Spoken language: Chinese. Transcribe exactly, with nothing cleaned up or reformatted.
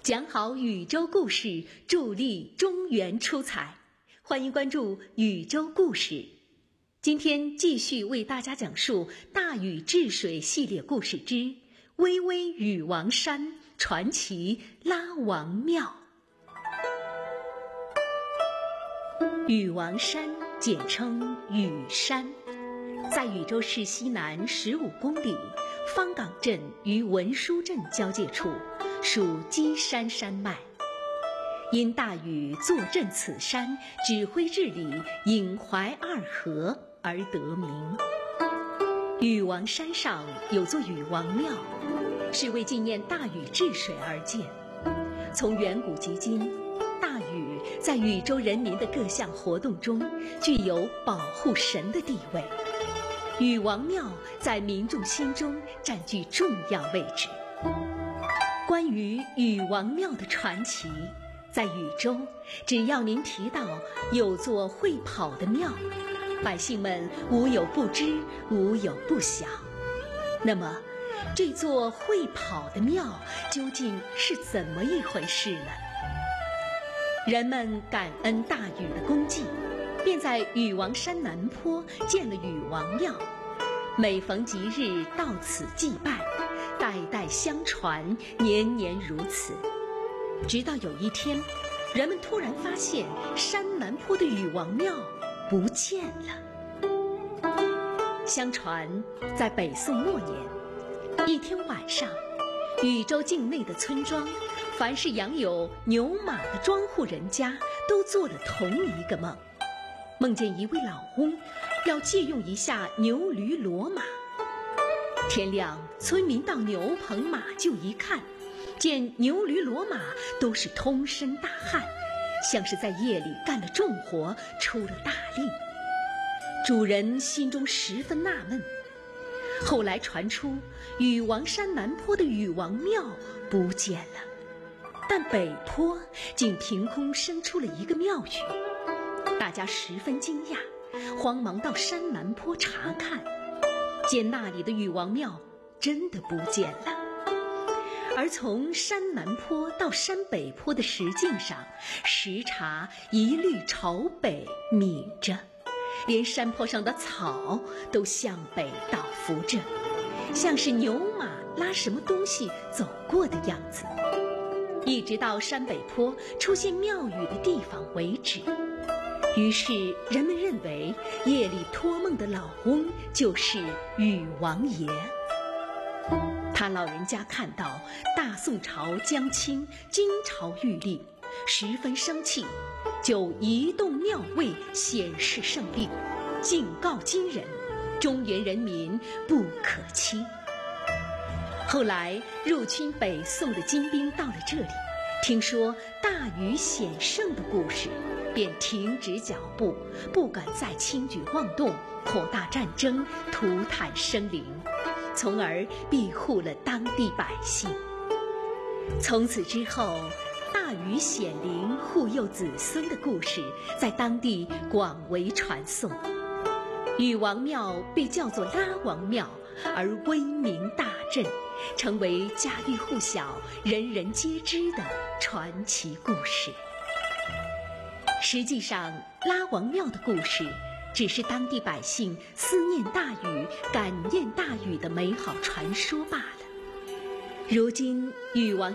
讲好宇宙故事，助力中原出彩。欢迎关注宇宙故事。今天继续为大家讲述大禹治水系列故事之巍巍禹王山传奇拉王庙。禹王山简称禹山，在禹州市西南十五公里，方岗镇与文殊镇交界处，属基山山脉。因大禹坐镇此山，指挥治理引淮二河而得名。禹王山上有座禹王庙，是为纪念大禹治水而建。从远古及今，大禹在禹州人民的各项活动中具有保护神的地位。禹王庙在民众心中占据重要位置。关于禹王庙的传奇，在禹州，只要您提到有座会跑的庙，百姓们无有不知，无有不晓。那么，这座会跑的庙究竟是怎么一回事呢？人们感恩大禹的功绩，便在禹王山南坡建了禹王庙，每逢吉日到此祭拜，代代相传，年年如此。直到有一天，人们突然发现山南坡的禹王庙不见了。相传，在北宋末年，一天晚上，禹州境内的村庄，凡是养有牛马的庄户人家，都做了同一个梦，梦见一位老翁要借用一下牛驴骡马。天亮，村民到牛棚马厩一看，见牛驴骡马都是通身大汗，像是在夜里干了重活，出了大力。主人心中十分纳闷。后来传出禹王山南坡的禹王庙不见了，但北坡竟凭空生出了一个庙宇。大家十分惊讶，慌忙到山南坡查看，见那里的禹王庙真的不见了。而从山南坡到山北坡的石径上，石茬一律朝北抿着，连山坡上的草都向北倒伏着，像是牛马拉什么东西走过的样子，一直到山北坡出现庙宇的地方为止。于是人们认为夜里托梦的老翁就是禹王爷。他老人家看到大宋朝将倾，金朝玉立，十分生气，就移动庙位显示胜利，警告金人，中原人民不可欺。后来入侵北宋的金兵到了这里，听说大禹显圣的故事，便停止脚步，不敢再轻举妄动，扩大战争，涂炭生灵，从而庇护了当地百姓。从此之后，大禹显灵护佑子孙的故事在当地广为传颂。禹王庙被叫做拉王庙，而威名大振，成为家喻户晓、人人皆知的传奇故事。实际上，拉王庙的故事只是当地百姓思念大禹、感念大禹的美好传说罢了。如今，禹王